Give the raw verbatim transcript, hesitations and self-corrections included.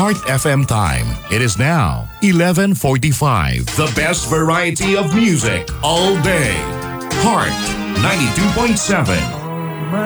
Heart F M time. It is now eleven forty-five. The best variety of music all day. Heart ninety-two point seven.